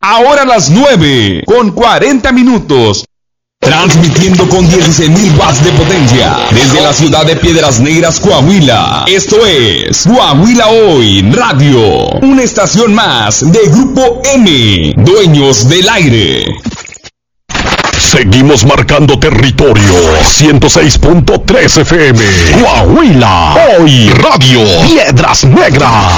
Ahora las 9 con 40 minutos. Transmitiendo con 16.000 watts de potencia desde la ciudad de Piedras Negras, Coahuila. Esto es Coahuila Hoy Radio, una estación más de Grupo M, dueños del aire. Seguimos marcando territorio. 106.3 FM. Coahuila Hoy Radio, Piedras Negras.